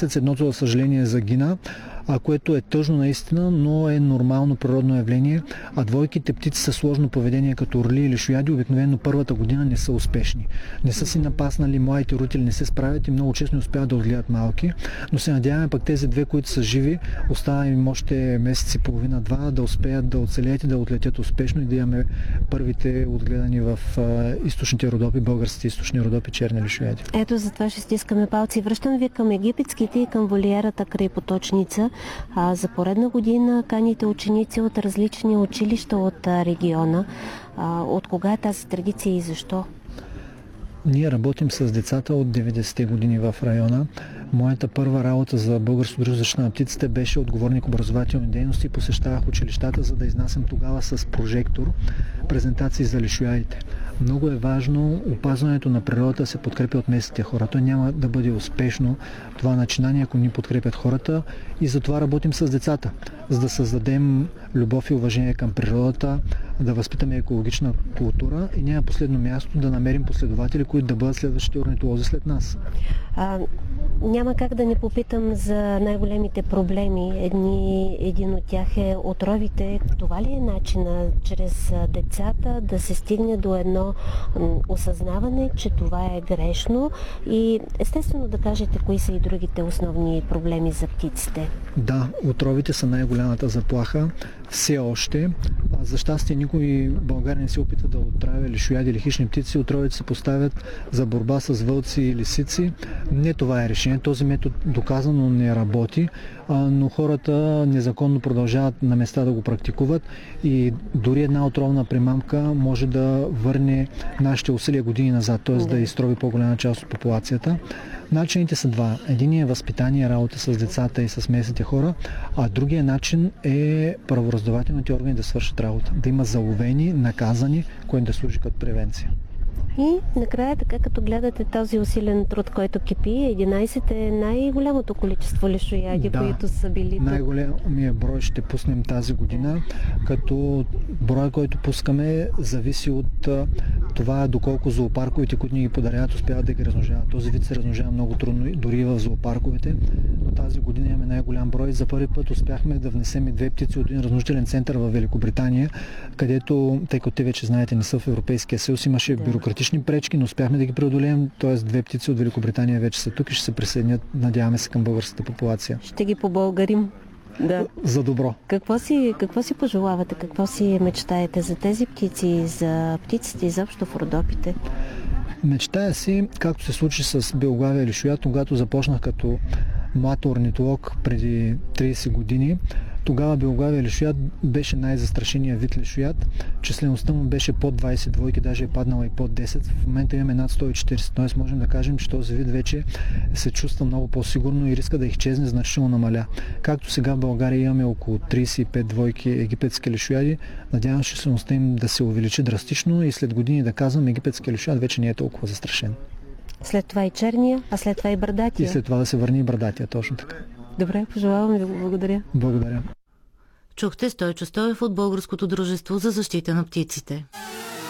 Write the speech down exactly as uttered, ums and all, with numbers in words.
месец едното, за съжаление, загина, а което е тъжно наистина, но е нормално природно явление. А двойките птици са сложно поведение, като орли или шояди, обикновено първата година не са успешни. Не са си напаснали, младите родители не се справят и много често не успяват да отгледат малки, но се надяваме пък тези две, които са живи, остава им още месец и половина-два, да успеят да оцелеят и да отлетят успешно и да имаме първите отгледани в източните родопи, българските източни родопи, черни лишояди. Ето, затова ще стискаме палци. Връщам ви към египетските и към волиерата край Поточница. А, за поредна година каните ученици от различни училища от а, региона. А, от кога е тази традиция и защо? Ние работим с децата от деветдесетте години в района. Моята първа работа за Българското дружество за защита на птиците беше отговорник образователни дейности. Посещавах училищата, за да изнасям тогава с прожектор презентации за лишоядите. Много е важно опазването на природата да се подкрепя от местните хора. То няма да бъде успешно това начинание, ако ни подкрепят хората, и затова работим с децата, за да създадем любов и уважение към природата, да възпитаме екологична култура и няма последно място да намерим последователи, които да бъдат следващите орнитолози след нас. А, няма как да не попитам за най-големите проблеми. Едни, един от тях е отровите. Това ли е начина чрез децата да се стигне до едно осъзнаване, че това е грешно, и естествено да кажете кои са и другите основни проблеми за птиците? Да, отровите са най-голямата заплаха. Все още. За щастие никой в България не се опитва да отравя лишояди или хищни птици. Отровите се поставят за борба с вълци и лисици. Не това е решение. Този метод доказано не работи, но хората незаконно продължават на места да го практикуват и дори една отровна примамка може да върне нашите усилия години назад, т.е. да изтрови по-голяма част от популацията. Начините са два. Единият е възпитание, работа с децата и с местните хора, а другия начин е правораздавателните органи да свършат работа. Да има заловени, наказани, които да служи като превенция. И накрая, така като гледате този усилен труд, който кипи, единайсет е най-голямото количество лишояди, да, които са били тук. Най-големия брой ще пуснем тази година, като брой, който пускаме, зависи от това доколко зоопарковите, които ни ги подаряват, успяват да ги размножават. Този вид се размножава много трудно, дори и в зоопарковете. Тази година имаме най-голям брой. За първи път успяхме да внесем две птици от един размножителен център в Великобритания, където, тъй като те вече знаете, не са в Европейския съюз, имаше да. бюрократични пречки, но успяхме да ги преодолеем. Т.е. две птици от Великобритания вече са тук и ще се присъединят, надяваме се, към българската популация. Ще ги побългарим. Да. За добро. Какво си, какво си пожелавате? Какво си мечтаете за тези птици, за птиците изобщо в родопите? Мечтая си, както се случи с белоглавия лишояд, когато започнах като млад орнитолог преди трийсет години. Тогава белоглавия лишояд беше най-застрашения вид лишояд. Числеността му беше под двайсет двойки, даже е паднала и под десет. В момента имаме над сто и четирийсет, т.е. можем да кажем, че този вид вече се чувства много по-сигурно и риска да изчезне значително намаля. Както сега в България имаме около трийсет и пет двойки египетски лишояди, надявам се числеността им да се увеличи драстично и след години да казвам, египетския лишояд вече не е толкова застрашен. След това и черния, а след това и брадатия. И след това да се върне и брадатия, точно така. Добре, пожелавам ви, благодаря. Благодаря. Чухте Стойчо Стоев от Българското дружество за защита на птиците.